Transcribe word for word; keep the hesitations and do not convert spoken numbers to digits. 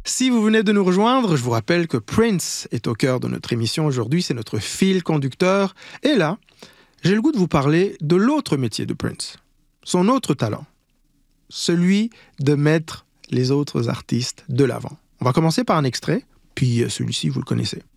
Si vous venez de nous rejoindre, je vous rappelle que Prince est au cœur de notre émission aujourd'hui, c'est notre fil conducteur. Et là, j'ai le goût de vous parler de l'autre métier de Prince, son autre talent, celui de mettre les autres artistes de l'avant. On va commencer par un extrait, puis celui-ci, vous le connaissez.